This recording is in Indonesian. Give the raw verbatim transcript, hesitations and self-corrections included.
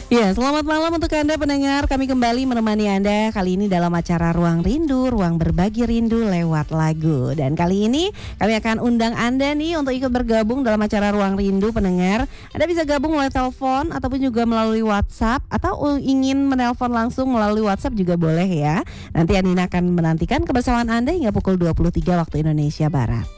Ya, selamat malam untuk Anda pendengar. Kami kembali menemani Anda kali ini dalam acara Ruang Rindu, ruang berbagi rindu lewat lagu. Dan kali ini kami akan undang Anda nih untuk ikut bergabung dalam acara Ruang Rindu pendengar. Anda bisa gabung melalui telepon ataupun juga melalui WhatsApp, atau ingin menelpon langsung melalui WhatsApp juga boleh ya. Nanti Anina akan menantikan kebersamaan Anda hingga pukul dua puluh tiga waktu Indonesia Barat.